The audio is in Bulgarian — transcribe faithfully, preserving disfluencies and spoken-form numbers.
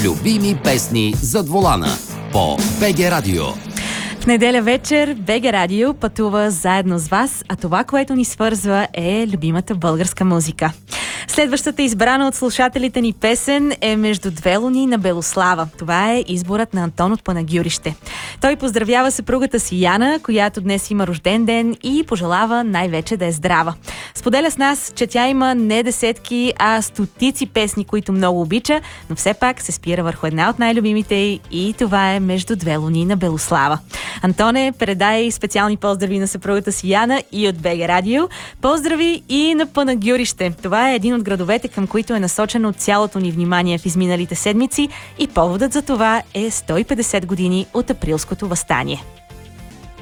Любими песни зад волана по БГ Радио. В неделя вечер БГ Радио пътува заедно с вас, а това, което ни свързва, е любимата българска музика. Следващата избрана от слушателите ни песен е "Между две луни" на Белослава. Това е изборът на Антон от Панагюрище. Той поздравява съпругата си Яна, която днес има рожден ден, и пожелава най-вече да е здрава. Споделя с нас, че тя има не десетки, а стотици песни, които много обича, но все пак се спира върху една от най-любимите й, и това е "Между две луни" на Белослава. Антоне, предай специални поздрави на съпругата си Яна и от БГ Радио. Поздрави и на Панагюрище. Това е един от градовете, към които е насочено цялото ни внимание в изминалите седмици, и поводът за това е сто и петдесет години от Априлското въстание.